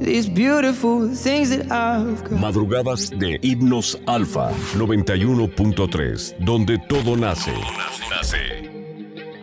these beautiful things that I've got. Madrugadas de Himnos Alfa 91.3, donde todo nace.